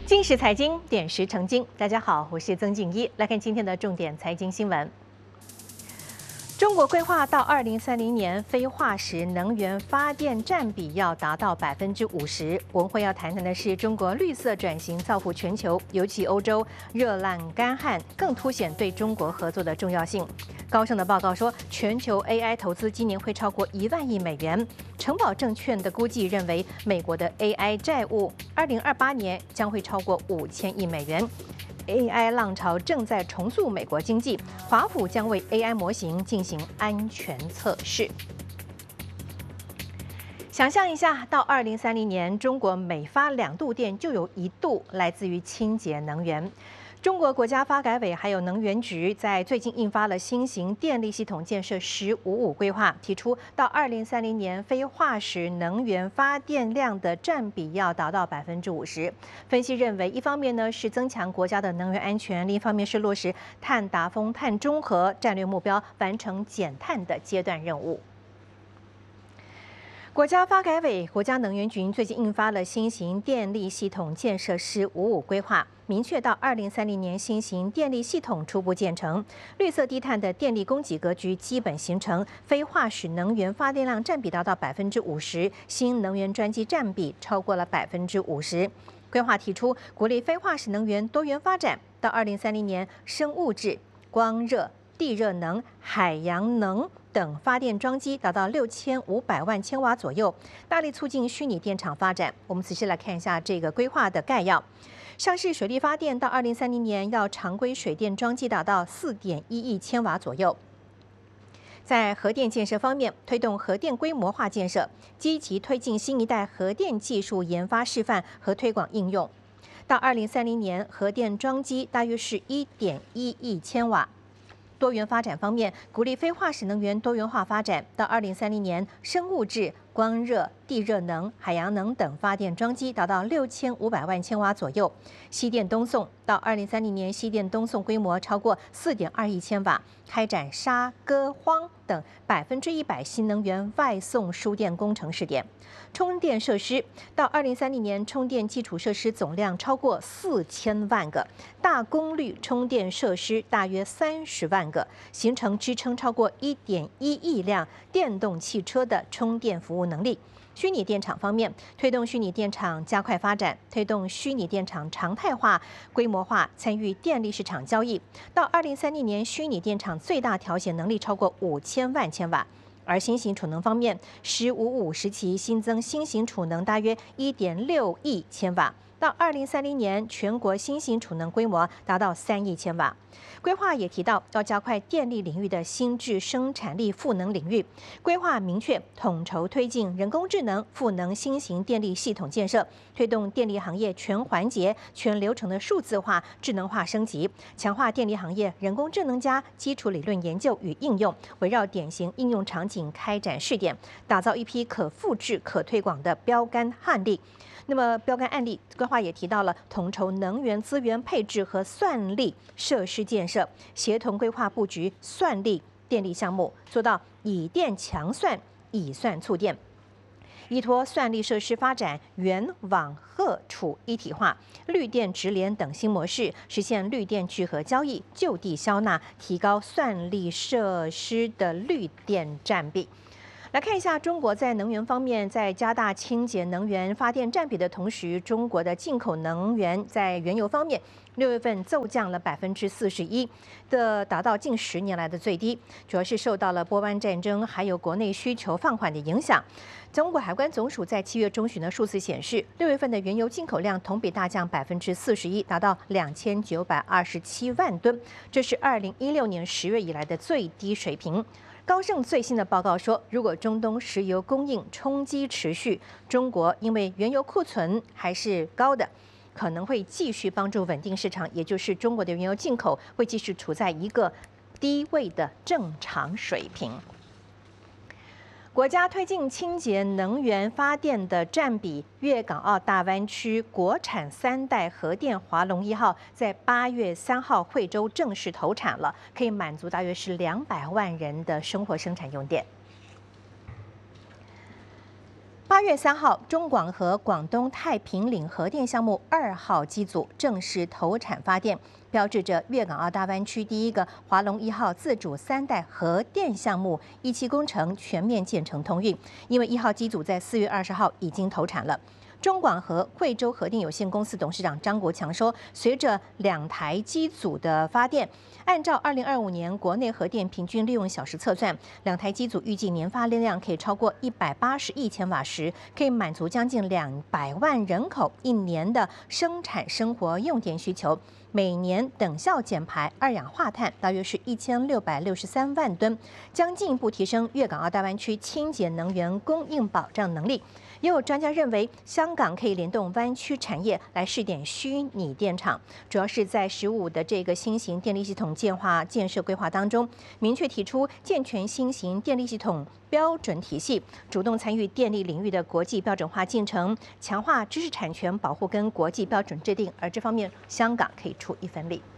金石财经点石成金，大家好，我是曾静一，来看今天的重点财经新闻。中国规划到2030年，非化石能源发电占比要达到50%。文会要谈的是中国绿色转型造福全球，尤其欧洲热浪干旱更凸显对中国合作的重要性。高盛的报告说，全球 AI 投资今年会超过1万亿美元。城堡证券的估计认为，美国的 AI 债务2028年将会超过5000亿美元。AI 浪潮正在重塑美国经济，华府将为 AI 模型进行安全测试。想象一下，到2030年，中国每发2度电就有1度来自于清洁能源。中国国家发改委还有能源局在最近印发了新型电力系统建设“1055”规划，提出到2030年非化石能源发电量的占比要达到50%。分析认为，一方面呢是增强国家的能源安全，另一方面是落实碳达峰、碳中和战略目标，完成减碳的阶段任务。国家发改委、国家能源局最近印发了新型电力系统建设“1055”规划，明确到2030年新型电力系统初步建成，绿色低碳的电力供给格局基本形成，非化石能源发电量占比达到50%，新能源专机占比超过了50%。规划提出，鼓励非化石能源多元发展，到2030年，生物质、光热、地热能、海洋能等发电装机达到6500万千瓦左右，大力促进虚拟电厂发展。我们仔细来看一下这个规划的概要。上市水力发电到2030年要常规水电装机达到4.1亿千瓦左右。在核电建设方面，推动核电规模化建设，积极推进新一代核电技术研发示范和推广应用。到2030年，核电装机大约是1.1亿千瓦。多元发展方面，鼓励非化石能源多元化发展。到2030年，生物质、光热、地热能、海洋能等发电装机达到6500万千瓦左右。西电东送到2030年，西电东送规模超过4.2亿千瓦，开展沙、戈、荒等100%新能源外送输电工程试点。充电设施到2030年，充电基础设施总量超过4000万个，大功率充电设施大约30万个，形成支撑超过1.1亿辆电动汽车的充电服务能力。虚拟电厂方面，推动虚拟电厂加快发展，推动虚拟电厂常态化、规模化参与电力市场交易。到2030年，虚拟电厂最大调节能力超过5000万千瓦。而新型储能方面，“1055”时期新增新型储能大约1.6亿千瓦。到2030年，全国新型储能规模达到3亿千瓦。规划也提到，要加快电力领域的新质生产力赋能领域。规划明确统筹推进人工智能赋能新型电力系统建设，推动电力行业全环节、全流程的数字化、智能化升级，强化电力行业人工智能加基础理论研究与应用，围绕典型应用场景开展试点，打造一批可复制、可推广的标杆案例。那么标杆案例规划也提到了统筹能源资源配置和算力设施建设，协同规划布局算力电力项目，做到以电强算、以算促电。依托算力设施发展源网荷储一体化、绿电直联等新模式，实现绿电聚合交易、就地消纳，提高算力设施的绿电占比。来看一下，中国在能源方面，在加大清洁能源发电占比的同时，中国的进口能源在原油方面，6月份骤降了41%，达到近10年来的最低，主要是受到了波湾战争还有国内需求放缓的影响。中国海关总署在7月中旬的数字显示，6月份的原油进口量同比大降41%，达到2927万吨，这是2016年10月以来的最低水平。高盛最新的报告说，如果中东石油供应冲击持续，中国因为原油库存还是高的，可能会继续帮助稳定市场，也就是中国的原油进口会继续处在一个低位的正常水平。国家推进清洁能源发电的占比，粤港澳大湾区国产3代核电华龙1号在8月3号惠州正式投产了，可以满足大约是200万人的生活生产用电。8 8月3号，中广核广东太平岭核电项目2号机组正式投产发电，标志着粤港澳大湾区第一个华龙1号自主3代核电项目一期工程全面建成通运。因为1号机组在4月20号已经投产了。中广核惠州核电有限公司董事长张国强说，随着2台机组的发电，按照2025年国内核电平均利用小时测算，2台机组预计年发电量可以超过180亿千瓦时，可以满足将近200万人口1年的生产生活用电需求。每年等效减排二氧化碳大约是1663万吨，将进一步提升粤港澳大湾区清洁能源供应保障能力。也有专家认为，香港可以联动湾区产业来试点虚拟电厂，主要是在15的这个新型电力系统建设规划当中，明确提出健全新型电力系统标准体系，主动参与电力领域的国际标准化进程，强化知识产权保护跟国际标准制定，而这方面香港可以出一份力。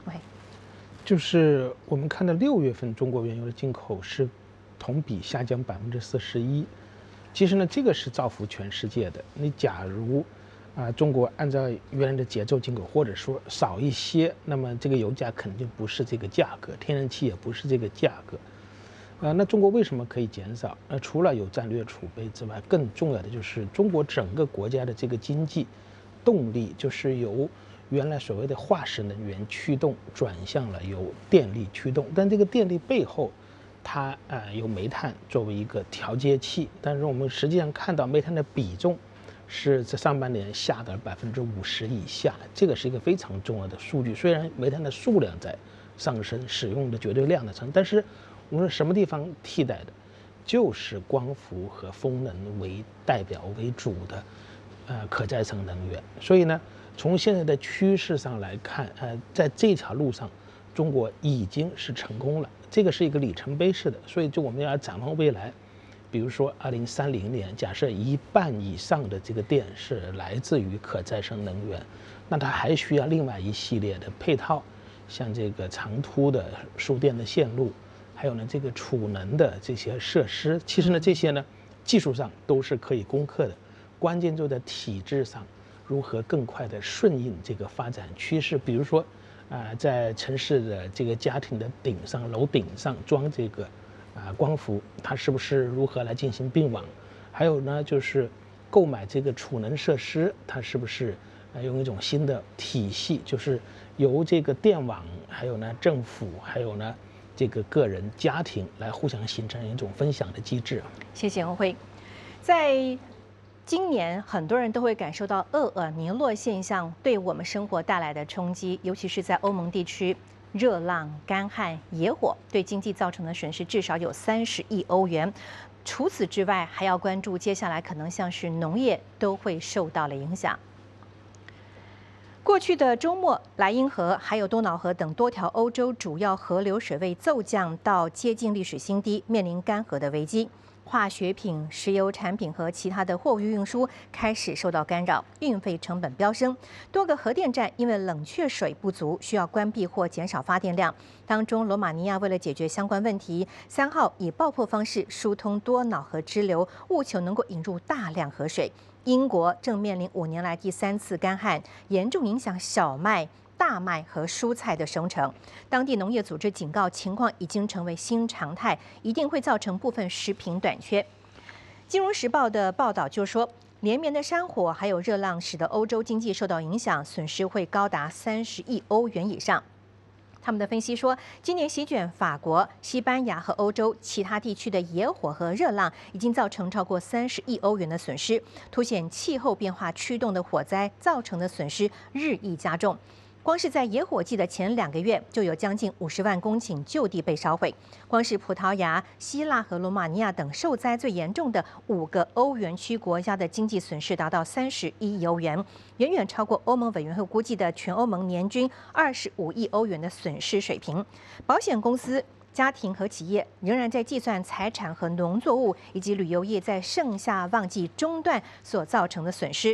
就是我们看到6月份中国原油的进口是同比下降41%。其实呢，这个是造福全世界的。你假如中国按照原来的节奏进口，或者说少一些，那么这个油价肯定不是这个价格，天然气也不是这个价格。那中国为什么可以减少？除了有战略储备之外，更重要的就是中国整个国家的这个经济动力，就是由原来所谓的化石能源驱动，转向了由电力驱动。但这个电力背后，它有煤炭作为一个调节器，但是我们实际上看到煤炭的比重是在上半年下到了50%以下，这个是一个非常重要的数据。虽然煤炭的数量在上升，使用的绝对量的上升，但是我们说什么地方替代的，就是光伏和风能为代表为主的可再生能源。所以呢，从现在的趋势上来看，在这条路上，中国已经是成功了。这个是一个里程碑式的，所以就我们要展望未来，比如说2030年，假设1半以上的这个电是来自于可再生能源，那它还需要另外一系列的配套，像这个长途的输电的线路，还有呢这个储能的这些设施。其实呢这些呢技术上都是可以攻克的，关键就在体制上如何更快的顺应这个发展趋势。比如说在城市的这个家庭的顶上、楼顶上装这个光伏，它是不是如何来进行并网？还有呢，就是购买这个储能设施，它是不是用一种新的体系，就是由这个电网，还有呢政府，还有呢这个个人家庭来互相形成一种分享的机制。 谢谢文辉。在今年很多人都会感受到厄尔尼诺现象对我们生活带来的冲击，尤其是在欧盟地区，热浪、干旱、野火对经济造成的损失至少有30亿欧元。除此之外，还要关注接下来可能像是农业都会受到了影响。过去的周末，莱茵河还有多瑙河等多条欧洲主要河流水位骤降到接近历史新低，面临干涸的危机。化学品、石油产品和其他的货物运输开始受到干扰，运费成本飙升。多个核电站因为冷却水不足，需要关闭或减少发电量。当中，罗马尼亚为了解决相关问题，3号以爆破方式疏通多瑙河支流，务求能够引入大量河水。英国正面临5年来第3次干旱，严重影响小麦、大麦和蔬菜的生成。当地农业组织警告，情况已经成为新常态，一定会造成部分食品短缺。金融时报的报道就说，连绵的山火还有热浪使得欧洲经济受到影响，损失会高达30亿欧元以上。他们的分析说，今年席卷法国、西班牙和欧洲其他地区的野火和热浪，已经造成超过30亿欧元的损失，凸显气候变化驱动的火灾造成的损失日益加重。光是在野火季的前2个月，就有将近50万公顷就地被烧毁。光是葡萄牙、希腊和罗马尼亚等受灾最严重的5个欧元区国家的经济损失达到31亿欧元，远远超过欧盟委员会估计的全欧盟年均25亿欧元的损失水平。保险公司、家庭和企业仍然在计算财产和农作物以及旅游业在盛夏旺季中断所造成的损失。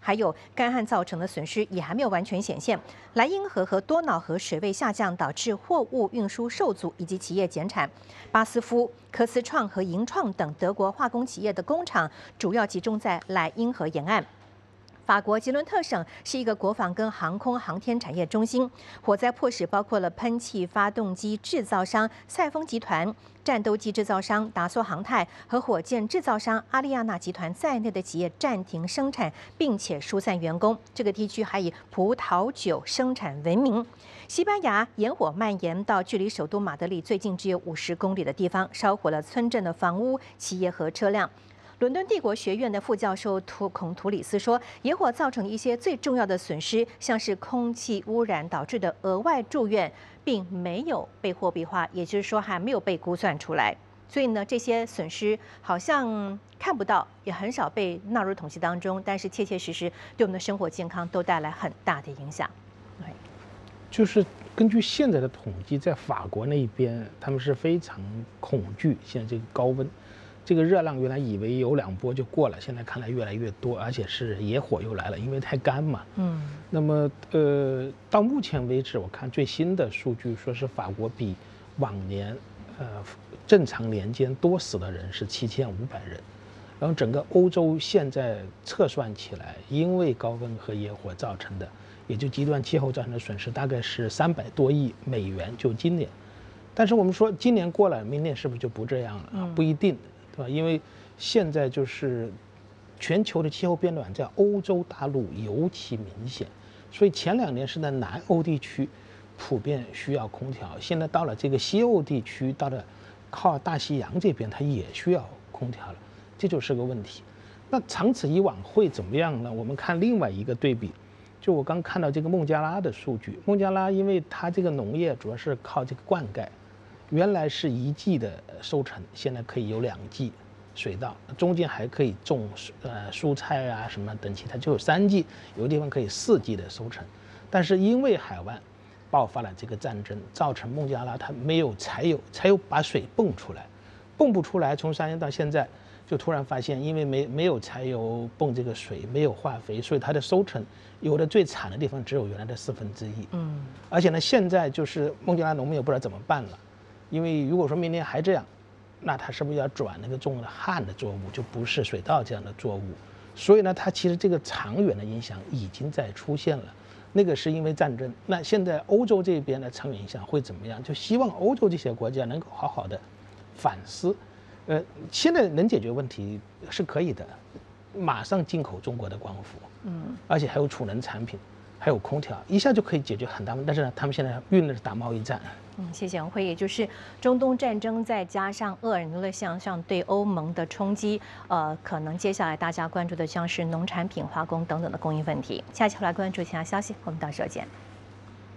还有干旱造成的损失也还没有完全显现。莱茵河和多瑙河水位下降，导致货物运输受阻以及企业减产。巴斯夫、科斯创和银创等德国化工企业的工厂主要集中在莱茵河沿岸。法国吉伦特省是一个国防跟航空航天产业中心，火灾迫使包括了喷气发动机制造商赛丰集团、战斗机制造商达索航太和火箭制造商阿利亚纳集团在内的企业暂停生产，并且疏散员工。这个地区还以葡萄酒生产闻名。西班牙野火蔓延到距离首都马德里最近只有50公里的地方，烧毁了村镇的房屋、企业和车辆。伦敦帝国学院的副教授孔图里斯说，野火造成一些最重要的损失，像是空气污染导致的额外住院，并没有被货币化，也就是说还没有被估算出来。所以呢，这些损失好像看不到，也很少被纳入统计当中，但是切切实实对我们的生活健康都带来很大的影响。 就是根据现在的统计，在法国那边，他们是非常恐惧现在这个高温。这个热浪原来以为有2波就过了，现在看来越来越多，而且是野火又来了，因为太干嘛。那么到目前为止，我看最新的数据说是法国比往年正常年间多死的人是7500人，然后整个欧洲现在测算起来，因为高温和野火造成的，也就极端气候造成的损失大概是300多亿美元，就今年。但是我们说今年过了，明年是不是就不这样了？不一定。因为现在就是全球的气候变暖在欧洲大陆尤其明显，所以前2年是在南欧地区普遍需要空调，现在到了这个西欧地区，到了靠大西洋这边，它也需要空调了，这就是个问题。那长此以往会怎么样呢？我们看另外一个对比，就我刚看到这个孟加拉的数据，孟加拉因为它这个农业主要是靠这个灌溉。原来是1季的收成，现在可以有2季水稻，中间还可以种蔬菜啊什么等其他，就有3季，有的地方可以4季的收成。但是因为海湾爆发了这个战争，造成孟加拉它没有柴油把水泵出来，泵不出来，从3年到现在就突然发现，因为没有柴油泵这个水，没有化肥，所以它的收成有的最惨的地方只有原来的1/4。而且呢，现在就是孟加拉农民也不知道怎么办了。因为如果说明年还这样，那他是不是要转那个种旱的作物，就不是水稻这样的作物？所以呢，它其实这个长远的影响已经在出现了。那个是因为战争，那现在欧洲这边的长远影响会怎么样？就希望欧洲这些国家能够好好的反思。现在能解决问题是可以的，马上进口中国的光伏，而且还有储能产品，还有空调，一下就可以解决很大问题。但是呢，他们现在运的是打贸易战。 谢谢文辉，也就是中东战争再加上俄尔尼勒向上对欧盟的冲击，可能接下来大家关注的像是农产品、化工等等的供应问题。下期回来关注其他消息，我们到时候见。